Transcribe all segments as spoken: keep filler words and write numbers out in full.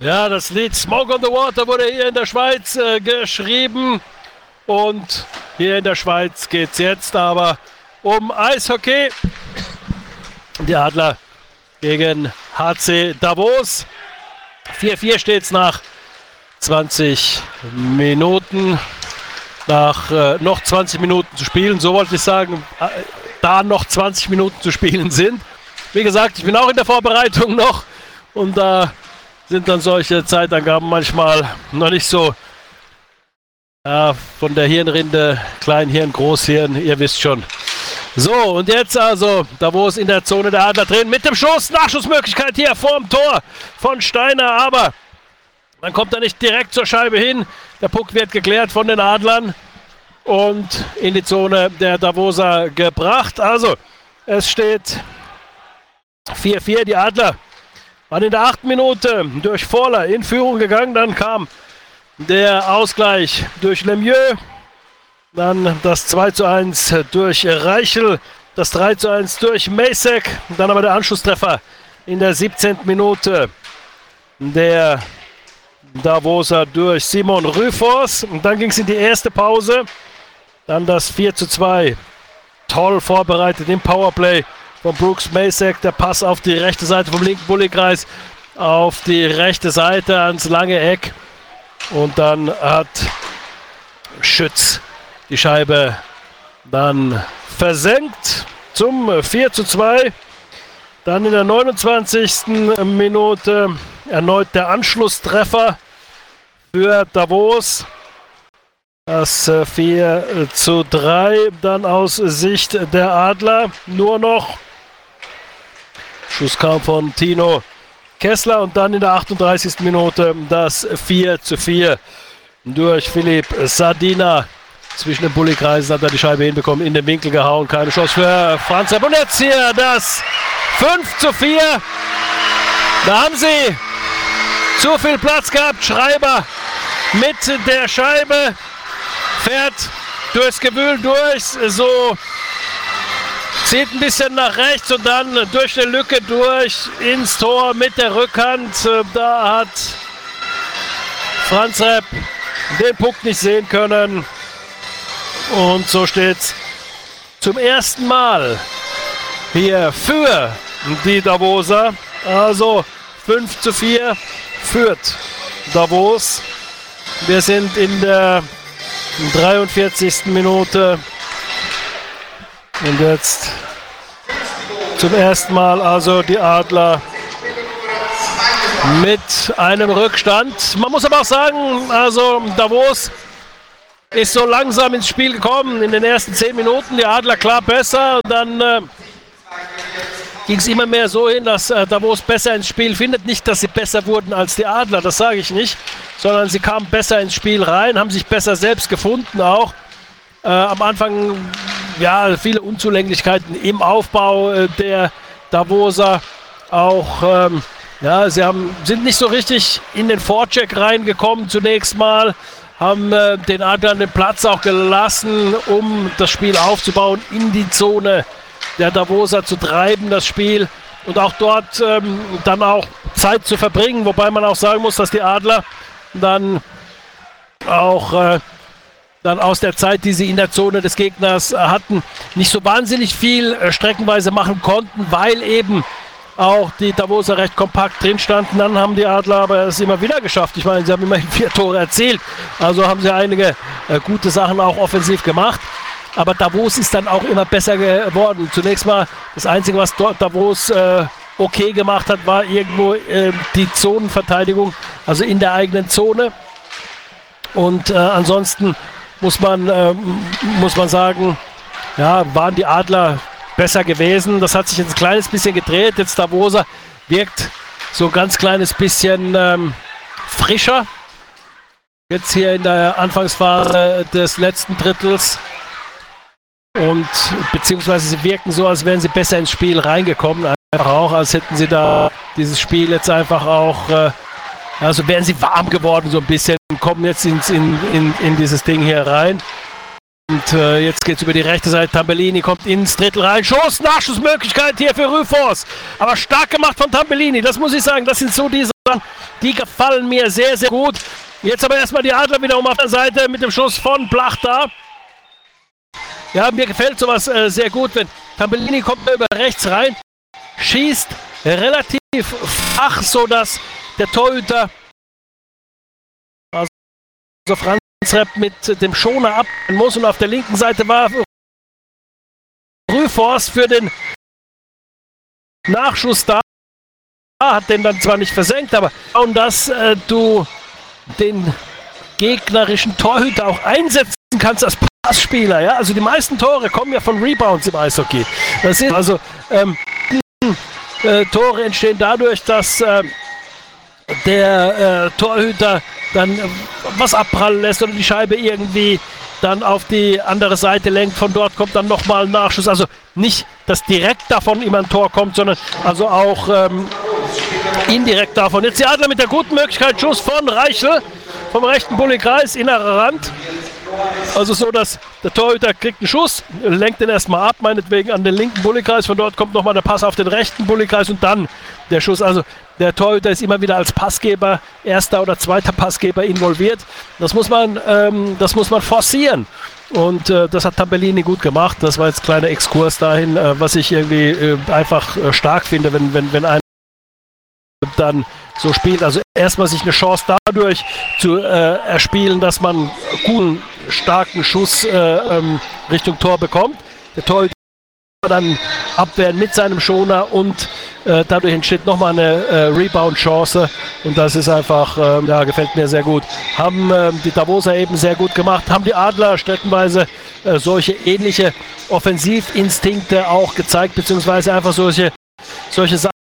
Ja, das Lied Smoke on the Water wurde hier in der Schweiz äh, geschrieben. Und hier in der Schweiz geht es jetzt aber um Eishockey. Die Adler gegen H C Davos. vier vier steht es nach zwanzig Minuten. Nach äh, noch zwanzig Minuten zu spielen. So wollte ich sagen, äh, da noch zwanzig Minuten zu spielen sind. Wie gesagt, ich bin auch in der Vorbereitung noch. Und da sind dann solche Zeitangaben manchmal noch nicht so ja, von der Hirnrinde, Kleinhirn, Großhirn, ihr wisst schon. So, und jetzt also Davos in der Zone der Adler drin mit dem Schuss, Nachschussmöglichkeit hier vorm Tor von Steiner, aber dann kommt er nicht direkt zur Scheibe hin. Der Puck wird geklärt von den Adlern und in die Zone der Davoser gebracht. Also, es steht vier vier, die Adler waren in der achten Minute durch Vorler in Führung gegangen. Dann kam der Ausgleich durch Lemieux. Dann das zwei zu eins durch Reichel. Das drei zu eins durch Macek. Dann aber der Anschlusstreffer in der siebzehnten Minute. Der Davoser durch Simon Rüfors. Und dann ging es in die erste Pause. Dann das vier zu zwei. Toll vorbereitet im Powerplay von Brooks Macek, der Pass auf die rechte Seite vom linken Bullykreis, auf die rechte Seite ans lange Eck und dann hat Schütz die Scheibe dann versenkt zum vier zu zwei. Dann in der neunundzwanzigsten Minute erneut der Anschlusstreffer für Davos. Das vier zu drei dann aus Sicht der Adler. Nur noch Schuss kam von Tino Kessler und dann in der achtunddreißigsten Minute das vier zu vier durch Philipp Sardina. Zwischen den Bullykreisen hat er die Scheibe hinbekommen, in den Winkel gehauen, keine Chance für Franzep. Und jetzt hier das fünf zu vier. Da haben sie zu viel Platz gehabt. Schreiber mit der Scheibe fährt durchs Gewühl durch, so zieht ein bisschen nach rechts und dann durch eine Lücke durch ins Tor mit der Rückhand. Da hat Franzep den Puck nicht sehen können. Und so steht es zum ersten Mal hier für die Davoser. Also fünf zu vier führt Davos. Wir sind in der dreiundvierzigsten Minute. Und jetzt zum ersten Mal also die Adler mit einem Rückstand. Man muss aber auch sagen, also Davos ist so langsam ins Spiel gekommen. In den ersten zehn Minuten die Adler klar besser. Und dann äh, ging es immer mehr so hin, dass äh, Davos besser ins Spiel findet. Nicht, dass sie besser wurden als die Adler, das sage ich nicht. Sondern sie kamen besser ins Spiel rein, haben sich besser selbst gefunden auch. Äh, am Anfang ja viele Unzulänglichkeiten im Aufbau äh, der Davoser. Auch ähm, ja, sie haben, sind nicht so richtig in den Vorcheck reingekommen zunächst mal. Haben äh, den Adlern den Platz auch gelassen, um das Spiel aufzubauen, in die Zone der Davoser zu treiben, das Spiel. Und auch dort ähm, dann auch Zeit zu verbringen. Wobei man auch sagen muss, dass die Adler dann auch äh, dann aus der Zeit, die sie in der Zone des Gegners äh, hatten, nicht so wahnsinnig viel äh, streckenweise machen konnten, weil eben auch die Davoser recht kompakt drin standen. Dann haben die Adler aber es immer wieder geschafft. Ich meine, sie haben immerhin vier Tore erzielt. Also haben sie einige äh, gute Sachen auch offensiv gemacht. Aber Davos ist dann auch immer besser geworden. Zunächst mal das Einzige, was dort Davos äh, okay gemacht hat, war irgendwo äh, die Zonenverteidigung, also in der eigenen Zone. Und äh, ansonsten muss man, äh, muss man sagen, ja, waren die Adler besser gewesen. Das hat sich jetzt ein kleines bisschen gedreht. Jetzt Davoser wirkt so ein ganz kleines bisschen ähm, frischer. Jetzt hier in der Anfangsphase des letzten Drittels. Und beziehungsweise sie wirken so, als wären sie besser ins Spiel reingekommen. Einfach auch, als hätten sie da dieses Spiel jetzt einfach auch, äh, also wären sie warm geworden so ein bisschen. Kommen jetzt ins, in, in, in dieses Ding hier rein. Und äh, jetzt geht es über die rechte Seite. Tambellini kommt ins Drittel rein. Schuss, Nachschussmöglichkeit hier für Rüfors. Aber stark gemacht von Tambellini. Das muss ich sagen. Das sind so diese Sachen, Die gefallen mir sehr, sehr gut. Jetzt aber erstmal die Adler wiederum auf der Seite mit dem Schuss von Plachta. Ja, mir gefällt sowas äh, sehr gut, wenn Tambellini kommt über rechts rein, schießt relativ flach, sodass der Torhüter, also Franz Repp, mit dem Schoner ab muss. Und auf der linken Seite war Rühforst für den Nachschuss da. Hat den dann zwar nicht versenkt, aber und dass äh, du den gegnerischen Torhüter auch einsetzen kannst als Passspieler. Ja? Also die meisten Tore kommen ja von Rebounds im Eishockey. Das ist also ähm, äh, Tore entstehen dadurch, dass äh, der äh, Torhüter dann äh, was abprallen lässt oder die Scheibe irgendwie dann auf die andere Seite lenkt. Von dort kommt dann nochmal ein Nachschuss. Also nicht, dass direkt davon immer ein Tor kommt, sondern also auch ähm, indirekt davon. Jetzt die Adler mit der guten Möglichkeit. Schuss von Reichel vom rechten Bulli-Kreis, innerer Rand. Also so, dass der Torhüter kriegt einen Schuss, lenkt den erstmal ab, meinetwegen an den linken Bulli-Kreis. Von dort kommt nochmal der Pass auf den rechten Bulli-Kreis und dann der Schuss. Also der Torhüter ist immer wieder als Passgeber, erster oder zweiter Passgeber involviert. Das muss man, ähm, das muss man forcieren. Und äh, das hat Tambellini gut gemacht. Das war jetzt ein kleiner Exkurs dahin, äh, was ich irgendwie äh, einfach äh, stark finde, wenn, wenn, wenn einer dann so spielt. Also erstmal sich eine Chance dadurch zu äh, erspielen, dass man einen guten, starken Schuss äh, ähm, Richtung Tor bekommt. Der Torhüter dann abwehren mit seinem Schoner und äh, dadurch entsteht nochmal eine äh, Rebound-Chance und das ist einfach, äh, ja, gefällt mir sehr gut. Haben äh, die Davoser eben sehr gut gemacht, haben die Adler streckenweise äh, solche ähnliche Offensivinstinkte auch gezeigt, beziehungsweise einfach solche, solche Sachen,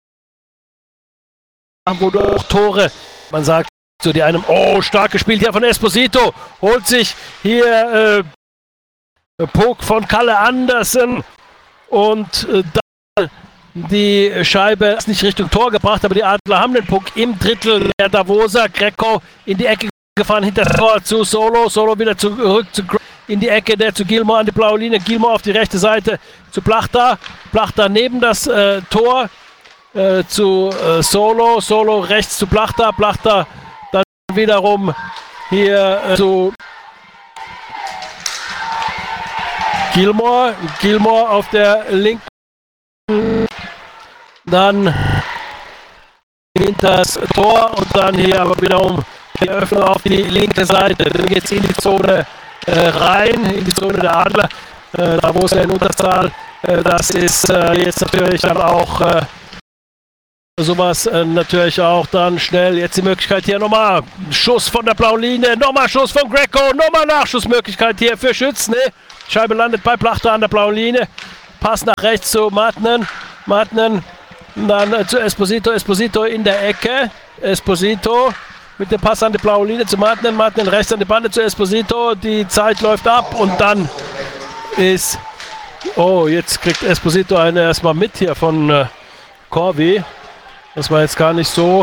wo du auch Tore, man sagt zu die einem, oh, stark gespielt hier von Esposito, holt sich hier äh, Puck von Kalle Andersen und äh, dann die Scheibe ist nicht Richtung Tor gebracht, aber die Adler haben den Puck im Drittel der Davoser. Greco in die Ecke gefahren, hinter das Tor zu Solo, Solo wieder zurück zu in die Ecke, der zu Gilmour an die blaue Linie, Gilmour auf die rechte Seite zu Plachta, Plachta neben das äh, Tor äh, zu äh, Solo, Solo rechts zu Plachta, Plachta dann wiederum hier äh, zu Gilmour, Gilmour auf der linken, dann hinter das Tor und dann hier aber wiederum die Öffnung auf die linke Seite. Dann geht es in die Zone äh, rein, in die Zone der Adler, äh, da wo es ja in Unterzahl, äh, das ist äh, jetzt natürlich dann auch äh, sowas äh, natürlich auch dann schnell. Jetzt die Möglichkeit hier nochmal, Schuss von der blauen Linie, nochmal Schuss von Greco, nochmal Nachschussmöglichkeit hier für Schützen. Ne? Scheibe landet bei Plachta an der blauen Linie. Pass nach rechts zu Martinen. Martinen dann äh, zu Esposito. Esposito in der Ecke. Esposito mit dem Pass an die blaue Linie zu Martinen. Martinen rechts an die Bande zu Esposito. Die Zeit läuft ab und dann ist... Oh, jetzt kriegt Esposito eine erstmal mit hier von äh, Corvi. Das war jetzt gar nicht so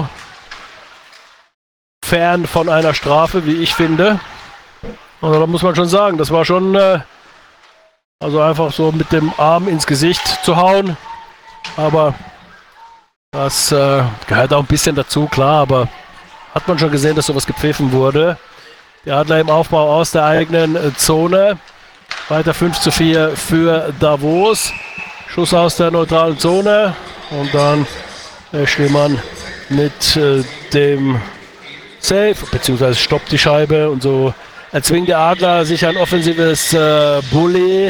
fern von einer Strafe, wie ich finde. Also da muss man schon sagen, das war schon... Äh, Also einfach so mit dem Arm ins Gesicht zu hauen. Aber das äh, gehört auch ein bisschen dazu, klar. Aber hat man schon gesehen, dass sowas gepfiffen wurde. Die Adler im Aufbau aus der eigenen äh, Zone. Weiter fünf zu vier für Davos. Schuss aus der neutralen Zone. Und dann äh, Schneemann mit äh, dem Save. Beziehungsweise stoppt die Scheibe und so. Erzwingt der Adler sich ein offensives äh, Bulli.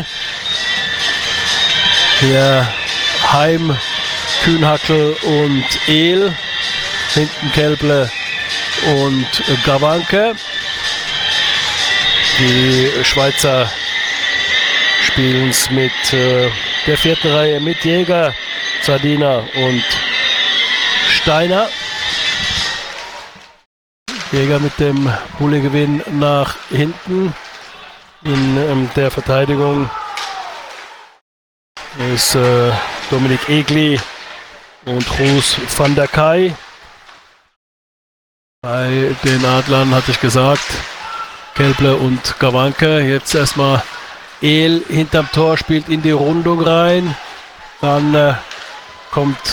Hier Heim, Kühnhackel und Ehl. Hinten Kelble und äh, Gawanke. Die Schweizer spielen es mit äh, der vierten Reihe mit Jäger, Sardina und Steiner. Jäger mit dem Bulli-Gewinn nach hinten. In ähm, der Verteidigung ist äh, Dominik Egli und Roos van der Kay. Bei den Adlern hatte ich gesagt, Kelble und Gawanke. Jetzt erstmal Ehl hinterm Tor, spielt in die Rundung rein. Dann äh, kommt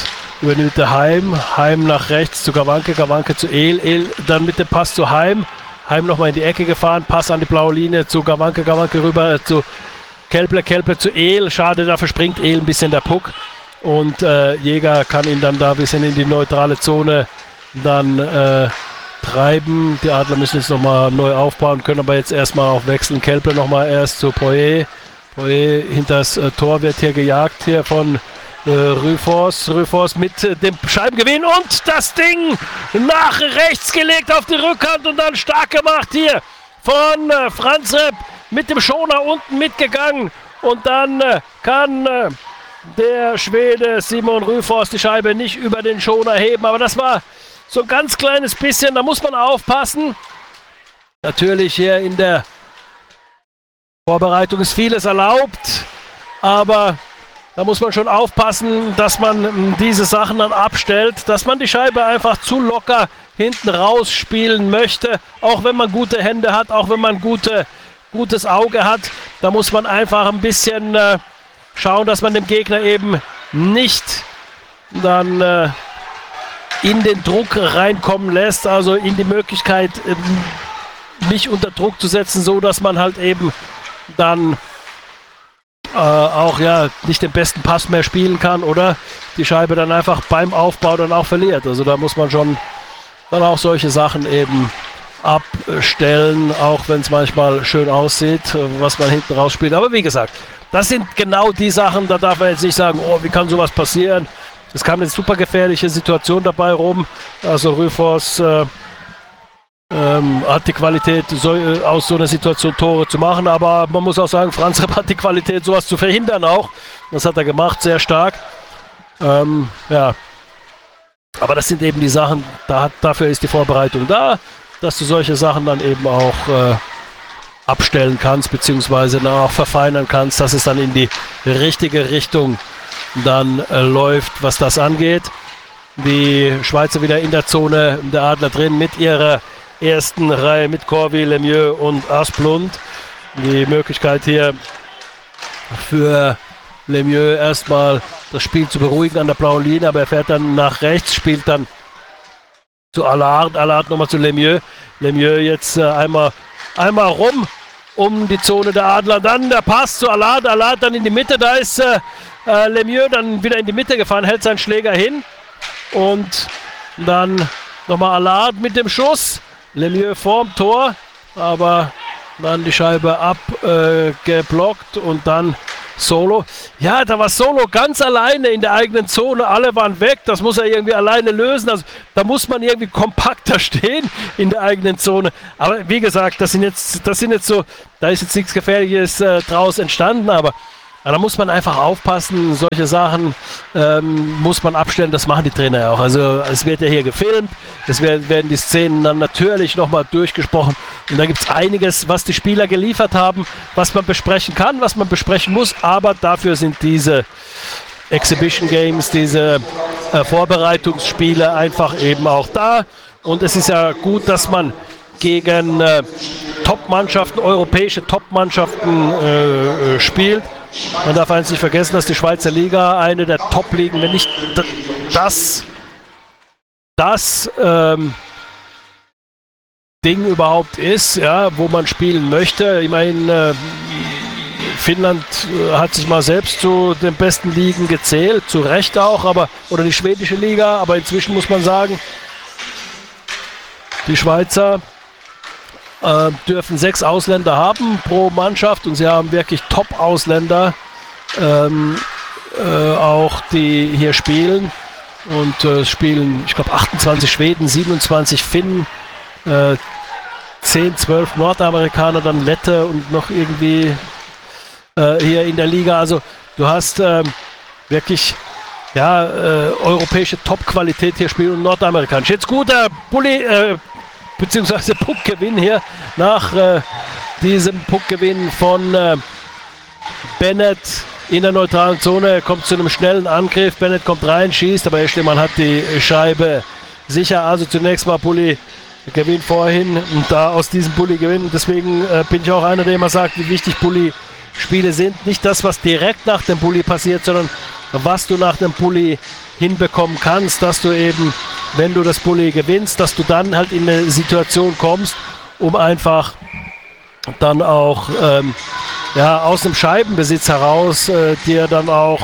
über die Mitte Heim, Heim nach rechts zu Gawanke, Gawanke zu El, El dann mit dem Pass zu Heim, Heim nochmal in die Ecke gefahren, Pass an die blaue Linie zu Gawanke, Gawanke rüber zu Kelple, Kelple zu El, schade, dafür springt El ein bisschen der Puck und äh, Jäger kann ihn dann da ein bisschen in die neutrale Zone dann äh, treiben. Die Adler müssen jetzt nochmal neu aufbauen, können aber jetzt erstmal auch wechseln. Kelple nochmal erst zu Poirier. Poirier hinter das äh, Tor wird hier gejagt hier von äh, Rüfors. Rüfors mit äh, dem Scheibengewinn und das Ding nach rechts gelegt auf die Rückhand und dann stark gemacht hier von äh, Franz Repp mit dem Schoner unten mitgegangen und dann äh, kann äh, der Schwede Simon Rüfors die Scheibe nicht über den Schoner heben, aber das war so ein ganz kleines bisschen, da muss man aufpassen. Natürlich hier in der Vorbereitung ist vieles erlaubt, aber da muss man schon aufpassen, dass man diese Sachen dann abstellt, dass man die Scheibe einfach zu locker hinten raus spielen möchte, auch wenn man gute Hände hat, auch wenn man gute, gutes Auge hat. Da muss man einfach ein bisschen äh, schauen, dass man dem Gegner eben nicht dann äh, in den Druck reinkommen lässt, also in die Möglichkeit, mich unter Druck zu setzen, so dass man halt eben dann äh, auch ja nicht den besten Pass mehr spielen kann oder die Scheibe dann einfach beim Aufbau dann auch verliert. Also da muss man schon dann auch solche Sachen eben abstellen, auch wenn es manchmal schön aussieht, was man hinten raus spielt. Aber wie gesagt, das sind genau die Sachen, da darf man jetzt nicht sagen, oh, wie kann sowas passieren? Es kam eine super gefährliche Situation dabei rum. Also Rüfors äh, ähm, hat die Qualität, so, äh, aus so einer Situation Tore zu machen. Aber man muss auch sagen, Franz Repp hat die Qualität, sowas zu verhindern auch. Das hat er gemacht, sehr stark. Ähm, ja. Aber das sind eben die Sachen, da hat, dafür ist die Vorbereitung da, dass du solche Sachen dann eben auch äh, abstellen kannst, beziehungsweise dann auch verfeinern kannst, dass es dann in die richtige Richtung dann äh, läuft, was das angeht. Die Schweizer wieder in der Zone, der Adler drin mit ihrer ersten Reihe mit Corvi, Lemieux und Asplund. Die Möglichkeit hier für Lemieux erstmal das Spiel zu beruhigen an der blauen Linie, aber er fährt dann nach rechts, spielt dann zu Allard, Allard nochmal zu Lemieux. Lemieux jetzt äh, einmal, einmal rum um die Zone der Adler, dann der Pass zu Allard, Allard dann in die Mitte, da ist äh, äh, Lemieux dann wieder in die Mitte gefahren, hält seinen Schläger hin und dann nochmal Allard mit dem Schuss, Lemieux vorm Tor, aber dann die Scheibe abgeblockt äh, und dann Solo. Ja, da war Solo ganz alleine in der eigenen Zone. Alle waren weg. Das muss er irgendwie alleine lösen. Also, da muss man irgendwie kompakter stehen in der eigenen Zone. Aber wie gesagt, das sind jetzt, das sind jetzt so, da ist jetzt nichts Gefährliches äh, draus entstanden, aber Aber da muss man einfach aufpassen, solche Sachen ähm, muss man abstellen, das machen die Trainer ja auch. Also es wird ja hier gefilmt, es werden, werden die Szenen dann natürlich nochmal durchgesprochen und da gibt es einiges, was die Spieler geliefert haben, was man besprechen kann, was man besprechen muss, aber dafür sind diese Exhibition Games, diese äh, Vorbereitungsspiele einfach eben auch da und es ist ja gut, dass man gegen äh, Top-Mannschaften, europäische Top-Mannschaften äh, äh, spielt. Man darf eins nicht vergessen, dass die Schweizer Liga eine der Top-Ligen, wenn nicht das, das ähm, Ding überhaupt ist, ja, wo man spielen möchte. Ich meine, äh, Finnland äh, hat sich mal selbst zu den besten Ligen gezählt, zu Recht auch, aber oder die schwedische Liga, aber inzwischen muss man sagen, die Schweizer äh, dürfen sechs Ausländer haben pro Mannschaft und sie haben wirklich Top-Ausländer ähm, äh, auch, die hier spielen und äh, spielen, ich glaube, achtundzwanzig Schweden, siebenundzwanzig Finnen, äh, zehn, zwölf Nordamerikaner, dann Lette und noch irgendwie äh, hier in der Liga. Also du hast äh, wirklich ja, äh, europäische Top-Qualität hier spielen und nordamerikanisch. Jetzt guter Bulli, äh, beziehungsweise Puckgewinn hier nach äh, diesem Puckgewinn von äh, Bennett in der neutralen Zone. Kommt zu einem schnellen Angriff. Bennett kommt rein, schießt, aber Eschlemann hat die Scheibe sicher. Also zunächst mal Bulli gewinnt vorhin und da aus diesem Bulli gewinnen. Deswegen äh, bin ich auch einer, der immer sagt, wie wichtig Bulli-Spiele sind. Nicht das, was direkt nach dem Bulli passiert, sondern was du nach dem Bulli hinbekommen kannst, dass du eben, wenn du das Bulli gewinnst, dass du dann halt in eine Situation kommst, um einfach dann auch ähm, ja, aus dem Scheibenbesitz heraus äh, dir dann auch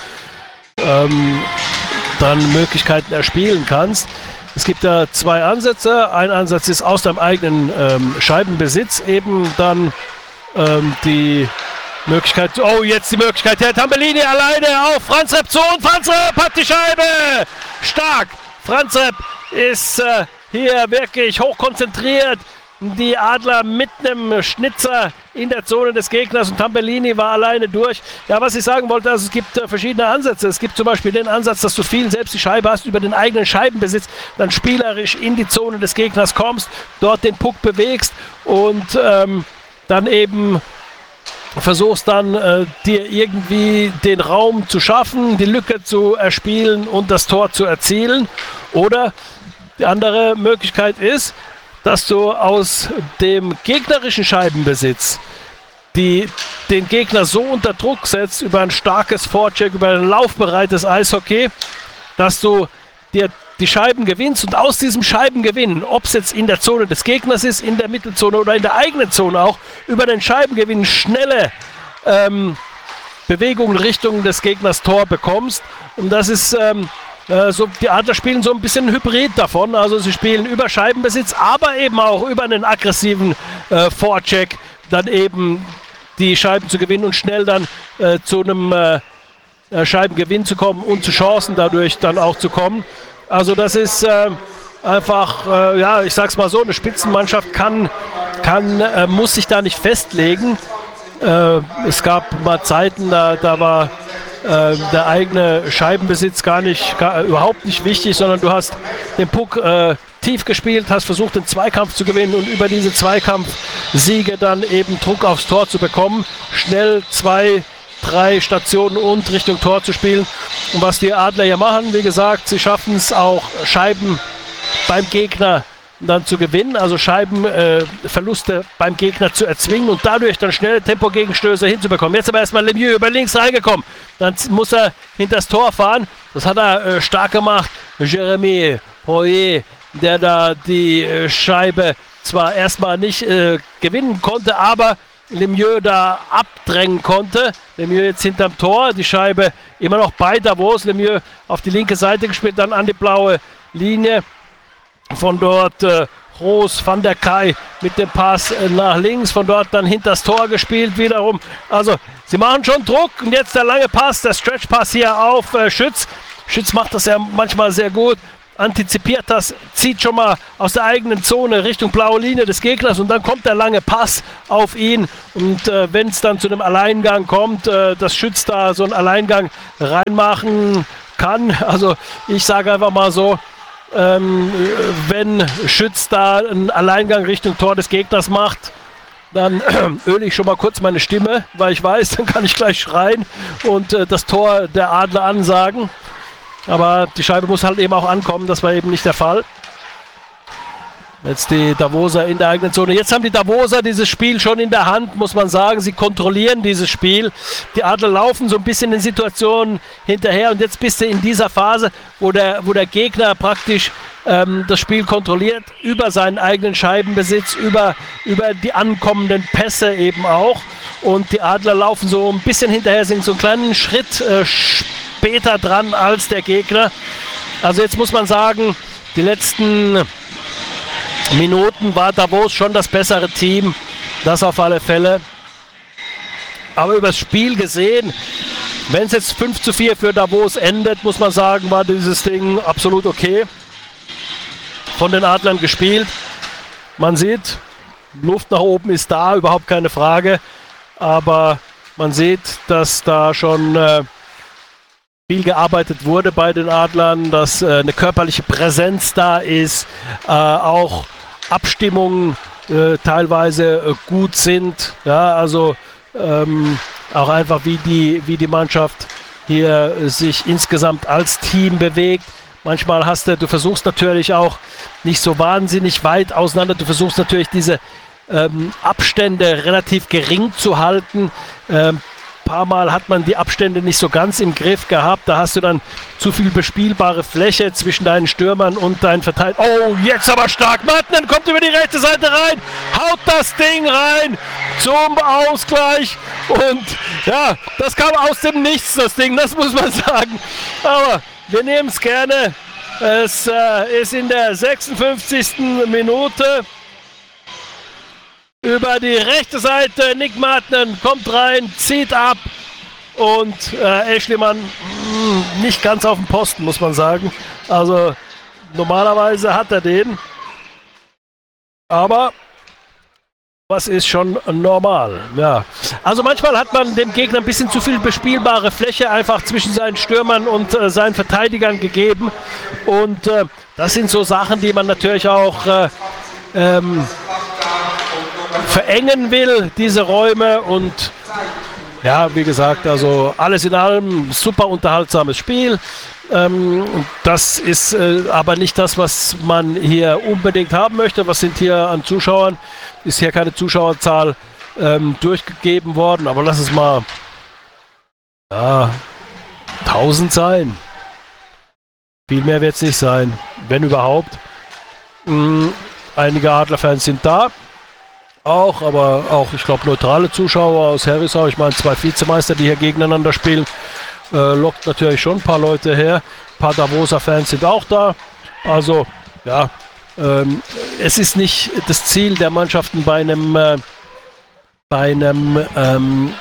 ähm, dann Möglichkeiten erspielen kannst. Es gibt da zwei Ansätze. Ein Ansatz ist aus deinem eigenen ähm, Scheibenbesitz eben dann ähm, die Möglichkeit, oh, jetzt die Möglichkeit, der Tambellini alleine auf Franz Repp zu und Franz Repp hat die Scheibe. Stark. Franz Repp ist äh, hier wirklich hochkonzentriert. Die Adler mit einem Schnitzer in der Zone des Gegners und Tambellini war alleine durch. Ja, was ich sagen wollte, also es gibt äh, verschiedene Ansätze. Es gibt zum Beispiel den Ansatz, dass du viel selbst die Scheibe hast, über den eigenen Scheibenbesitz, dann spielerisch in die Zone des Gegners kommst, dort den Puck bewegst und ähm, dann eben versuchst dann äh, dir irgendwie den Raum zu schaffen, die Lücke zu erspielen und das Tor zu erzielen. Oder die andere Möglichkeit ist, dass du aus dem gegnerischen Scheibenbesitz die, den Gegner so unter Druck setzt über ein starkes Forecheck, über ein laufbereites Eishockey, dass du dir die Scheiben gewinnst und aus diesem Scheibengewinn, ob es jetzt in der Zone des Gegners ist, in der Mittelzone oder in der eigenen Zone auch, über den Scheibengewinn schnelle ähm, Bewegungen Richtung des Gegners Tor bekommst. Und das ist ähm, äh, so, die Adler spielen so ein bisschen Hybrid davon. Also sie spielen über Scheibenbesitz, aber eben auch über einen aggressiven äh, Forecheck dann eben die Scheiben zu gewinnen und schnell dann äh, zu einem äh, Scheibengewinn zu kommen und zu Chancen dadurch dann auch zu kommen. Also das ist äh, einfach, äh, ja, ich sag's mal so, eine Spitzenmannschaft kann, kann äh, muss sich da nicht festlegen. Äh, es gab mal Zeiten, da, da war äh, der eigene Scheibenbesitz gar nicht, gar, überhaupt nicht wichtig, sondern du hast den Puck äh, tief gespielt, hast versucht, den Zweikampf zu gewinnen und über diese Zweikampfsiege dann eben Druck aufs Tor zu bekommen. Schnell zwei, drei Stationen und Richtung Tor zu spielen. Und was die Adler hier machen, wie gesagt, sie schaffen es auch, Scheiben beim Gegner dann zu gewinnen, also Scheibenverluste äh, beim Gegner zu erzwingen und dadurch dann schnelle Tempogegenstöße hinzubekommen. Jetzt aber erstmal Lemieux über links reingekommen. Dann muss er hinter das Tor fahren. Das hat er äh, stark gemacht. Jeremy Poirier, der da die äh, Scheibe zwar erstmal nicht äh, gewinnen konnte, aber Lemieux da abdrängen konnte. Lemieux jetzt hinterm Tor, die Scheibe immer noch bei Davos. Lemieux auf die linke Seite gespielt, dann an die blaue Linie. Von dort äh, Roos van der Kay mit dem Pass äh, nach links. Von dort dann hinters Tor gespielt wiederum. Also sie machen schon Druck. Und jetzt der lange Pass, der Stretch-Pass hier auf äh, Schütz. Schütz macht das ja manchmal sehr gut. Antizipiert das, zieht schon mal aus der eigenen Zone Richtung blaue Linie des Gegners und dann kommt der lange Pass auf ihn und äh, wenn es dann zu einem Alleingang kommt, äh, dass Schütz da so einen Alleingang reinmachen kann, also ich sage einfach mal so, ähm, wenn Schütz da einen Alleingang Richtung Tor des Gegners macht, dann äh, öle ich schon mal kurz meine Stimme, weil ich weiß, dann kann ich gleich schreien und äh, das Tor der Adler ansagen. Aber die Scheibe muss halt eben auch ankommen, das war eben nicht der Fall. Jetzt die Davoser in der eigenen Zone. Jetzt haben die Davoser dieses Spiel schon in der Hand, muss man sagen. Sie kontrollieren dieses Spiel. Die Adler laufen so ein bisschen in Situationen hinterher. Und jetzt bist du in dieser Phase, wo der, wo der Gegner praktisch ähm, das Spiel kontrolliert, über seinen eigenen Scheibenbesitz, über, über die ankommenden Pässe eben auch. Und die Adler laufen so ein bisschen hinterher, sind so einen kleinen Schritt äh, später dran als der Gegner. Also jetzt muss man sagen, die letzten Minuten war Davos schon das bessere Team. Das auf alle Fälle. Aber übers Spiel gesehen, wenn es jetzt fünf zu vier für Davos endet, muss man sagen, war dieses Ding absolut okay. Von den Adlern gespielt. Man sieht, Luft nach oben ist da, überhaupt keine Frage. Aber man sieht, dass da schon äh, viel gearbeitet wurde bei den Adlern, dass äh, eine körperliche Präsenz da ist, äh, auch Abstimmungen äh, teilweise äh, gut sind, ja, also ähm, auch einfach wie die, wie die Mannschaft hier äh, sich insgesamt als Team bewegt. Manchmal hast du, du versuchst natürlich auch nicht so wahnsinnig weit auseinander, du versuchst natürlich diese ähm, Abstände relativ gering zu halten, ähm, paar Mal hat man die Abstände nicht so ganz im Griff gehabt. Da hast du dann zu viel bespielbare Fläche zwischen deinen Stürmern und deinen Verteidigern. Oh, jetzt aber stark. Martinen kommt über die rechte Seite rein, haut das Ding rein zum Ausgleich. Und ja, das kam aus dem Nichts, das Ding, das muss man sagen. Aber wir nehmen es gerne. Es äh, ist in der sechsundfünfzigsten Minute. Über die rechte Seite, Nick Martinen kommt rein, zieht ab und äh, Aeschlimann mh, nicht ganz auf dem Posten, muss man sagen. Also normalerweise hat er den, aber was ist schon normal? Ja. Also manchmal hat man dem Gegner ein bisschen zu viel bespielbare Fläche einfach zwischen seinen Stürmern und äh, seinen Verteidigern gegeben und äh, das sind so Sachen, die man natürlich auch äh, ähm, verengen will, diese Räume. Und ja, wie gesagt, also alles in allem super unterhaltsames Spiel. Ähm, das ist äh, aber nicht das, was man hier unbedingt haben möchte. Was sind hier an Zuschauern? Ist hier keine Zuschauerzahl ähm, durchgegeben worden, aber lass es mal ja, tausend sein. Viel mehr wird es nicht sein, wenn überhaupt. Mhm, einige Adlerfans sind da. Auch, aber auch, ich glaube, neutrale Zuschauer aus Herisau. Ich meine, zwei Vizemeister, die hier gegeneinander spielen, äh, lockt natürlich schon ein paar Leute her. Ein paar Davoser Fans sind auch da. Also, ja, ähm, es ist nicht das Ziel der Mannschaften bei einem, äh, bei einem ähm,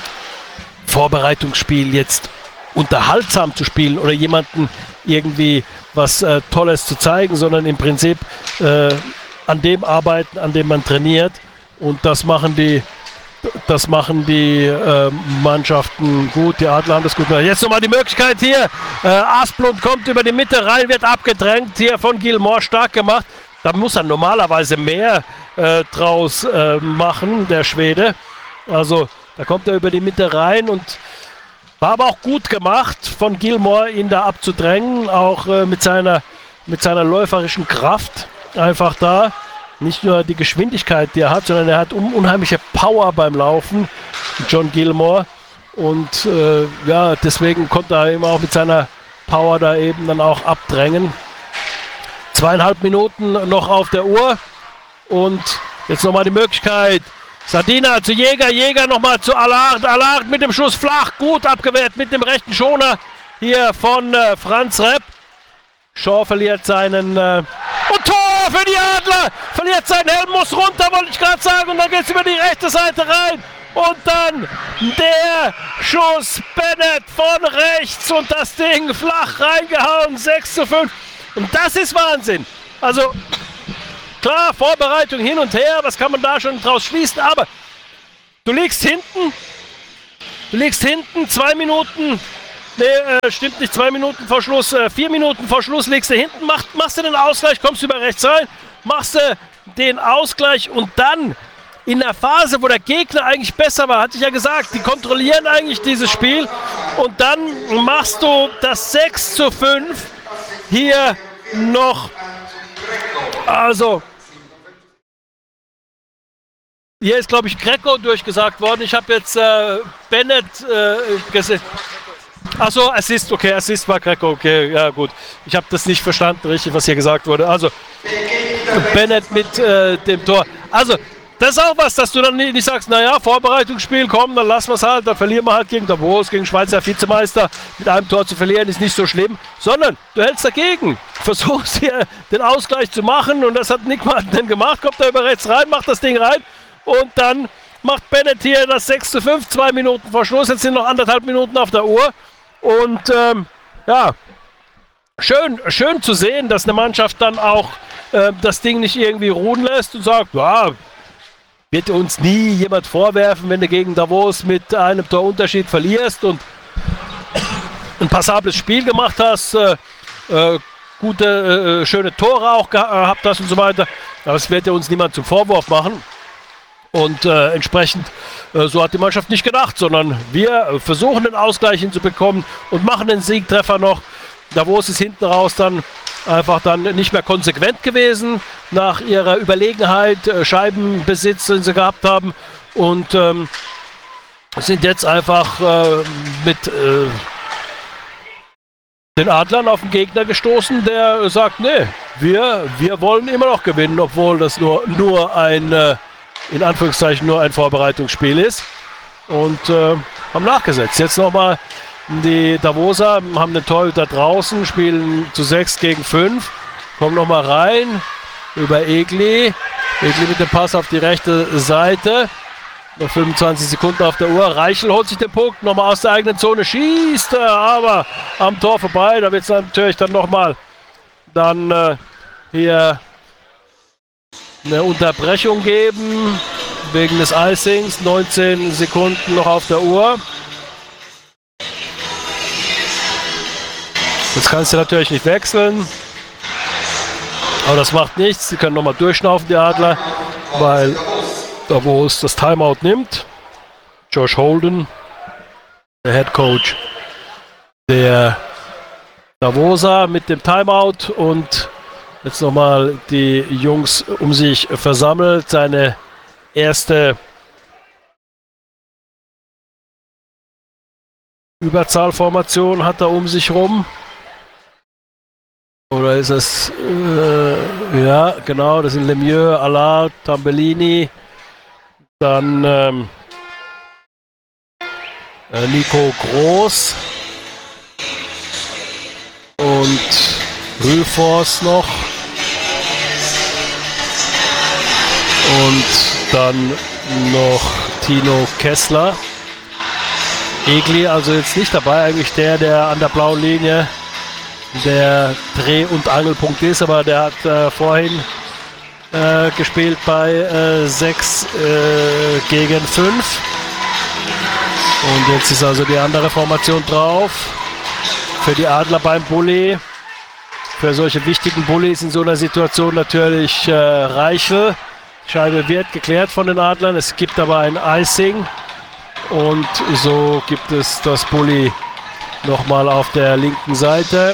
Vorbereitungsspiel jetzt unterhaltsam zu spielen oder jemanden irgendwie was äh, Tolles zu zeigen, sondern im Prinzip äh, an dem arbeiten, an dem man trainiert. Und das machen die, das machen die äh, Mannschaften gut. Die Adler haben das gut gemacht. Jetzt nochmal die Möglichkeit hier. Äh, Asplund kommt über die Mitte rein, wird abgedrängt. Hier von Gilmore stark gemacht. Da muss er normalerweise mehr äh, draus äh, machen, der Schwede. Also da kommt er über die Mitte rein und war aber auch gut gemacht von Gilmore, ihn da abzudrängen. Auch äh, mit seiner, mit seiner läuferischen Kraft einfach da. Nicht nur die Geschwindigkeit, die er hat, sondern er hat un- unheimliche Power beim Laufen, John Gilmore. Und äh, ja, deswegen konnte er eben auch mit seiner Power da eben dann auch abdrängen. Zweieinhalb Minuten noch auf der Uhr. Und jetzt nochmal die Möglichkeit. Sardina zu Jäger, Jäger nochmal zu Allard. Allard mit dem Schuss flach, gut abgewehrt mit dem rechten Schoner hier von äh, Franz Repp. Shaw verliert seinen... Äh, und Tor für die Adler! Verliert seinen Helm, muss runter, wollte ich gerade sagen. Und dann geht es über die rechte Seite rein. Und dann der Schuss Bennett von rechts. Und das Ding flach reingehauen. sechs zu fünf. Und das ist Wahnsinn. Also, klar, Vorbereitung hin und her. Was kann man da schon draus schließen? Aber du liegst hinten. Du liegst hinten, zwei Minuten... Nee, äh, stimmt nicht, zwei Minuten vor Schluss, äh, vier Minuten vor Schluss legst du hinten, mach, machst du den Ausgleich, kommst du über rechts rein, machst du den Ausgleich und dann in der Phase, wo der Gegner eigentlich besser war, hatte ich ja gesagt, die kontrollieren eigentlich dieses Spiel und dann machst du das sechs zu fünf hier noch, also hier ist glaube ich Greco durchgesagt worden, ich habe jetzt äh, Bennett äh, gesehen. Achso, Assist, okay, Assist war Greco, okay, ja gut. Ich habe das nicht verstanden, richtig, was hier gesagt wurde. Also, Bennett mit äh, dem Tor. Also, das ist auch was, dass du dann nicht, nicht sagst, naja, Vorbereitungsspiel, komm, dann lassen wir es halt, dann verlieren wir halt gegen Davos, gegen Schweizer Vizemeister. Mit einem Tor zu verlieren ist nicht so schlimm, sondern du hältst dagegen. Versuchst hier den Ausgleich zu machen und das hat Nick Martinen gemacht, kommt da über rechts rein, macht das Ding rein und dann macht Bennett hier das sechs zu fünf, zwei Minuten vor Schluss, jetzt sind noch anderthalb Minuten auf der Uhr. Und ähm, ja, schön, schön zu sehen, dass eine Mannschaft dann auch äh, das Ding nicht irgendwie ruhen lässt und sagt, ja, wird uns nie jemand vorwerfen, wenn du gegen Davos mit einem Torunterschied verlierst und ein passables Spiel gemacht hast, äh, äh, gute, äh, schöne Tore auch gehabt hast und so weiter. Aber das wird ja uns niemand zum Vorwurf machen. Und äh, entsprechend, äh, so hat die Mannschaft nicht gedacht, sondern wir versuchen den Ausgleich hinzubekommen und machen den Siegtreffer noch. Davos ist hinten raus dann einfach dann nicht mehr konsequent gewesen nach ihrer Überlegenheit, äh, Scheibenbesitz, den sie gehabt haben. Und ähm, sind jetzt einfach äh, mit äh, den Adlern auf den Gegner gestoßen, der sagt, nee, wir, wir wollen immer noch gewinnen, obwohl das nur, nur ein, äh, in Anführungszeichen, nur ein Vorbereitungsspiel ist. Und äh, haben nachgesetzt. Jetzt nochmal die Davoser, haben den Torhüter draußen, spielen zu sechs gegen fünf, kommen nochmal rein über Egli. Egli mit dem Pass auf die rechte Seite. Noch fünfundzwanzig Sekunden auf der Uhr. Reichel holt sich den Punkt nochmal aus der eigenen Zone, schießt er aber am Tor vorbei. Da wird es natürlich dann nochmal dann äh, hier eine Unterbrechung geben wegen des Icings. neunzehn Sekunden noch auf der Uhr. Jetzt kannst du natürlich nicht wechseln. Aber das macht nichts. Sie können nochmal durchschnaufen, die Adler, weil Davos das Timeout nimmt. Josh Holden, der Head Coach der Davoser mit dem Timeout, und jetzt nochmal die Jungs um sich versammelt. Seine erste Überzahlformation hat er um sich rum. Oder ist es, äh, ja genau, das sind Lemieux, Allard, Tambellini, dann ähm, äh, Nico Groß und Rühlfors noch. Und dann noch Tino Kessler. Egli also jetzt nicht dabei, eigentlich der, der an der blauen Linie der Dreh- und Angelpunkt ist, aber der hat äh, vorhin äh, gespielt bei äh, sechs äh, gegen fünf. Und jetzt ist also die andere Formation drauf. Für die Adler beim Bully. Für solche wichtigen Bullies in so einer Situation natürlich äh, Reichel. Die Scheibe wird geklärt von den Adlern. Es gibt aber ein Icing. Und so gibt es das Bully nochmal auf der linken Seite.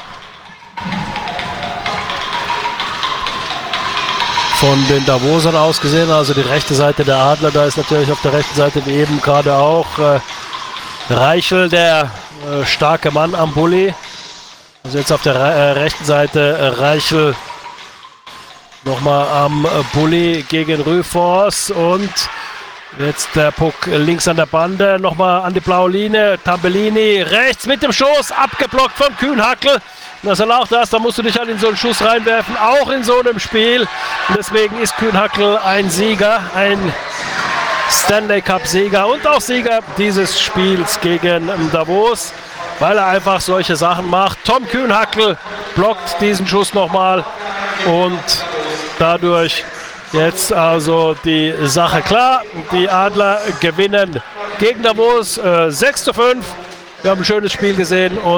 Von den Davosern aus gesehen, also die rechte Seite der Adler, da ist natürlich auf der rechten Seite wie eben gerade auch äh, Reichel, der äh, starke Mann am Bully. Also jetzt auf der äh, rechten Seite äh, Reichel nochmal am äh, Bully gegen Rühlfors, und jetzt der Puck links an der Bande, nochmal an die blaue Linie, Tambellini rechts mit dem Schuss, abgeblockt von Kühnhackl. Das ist auch das, da musst du dich halt in so einen Schuss reinwerfen, auch in so einem Spiel. Und deswegen ist Kühnhackl ein Sieger, ein Stanley Cup-Sieger und auch Sieger dieses Spiels gegen Davos, weil er einfach solche Sachen macht. Tom Kühnhackl blockt diesen Schuss nochmal und dadurch jetzt also die Sache klar. Die Adler gewinnen gegen Davos äh, sechs zu fünf. Wir haben ein schönes Spiel gesehen und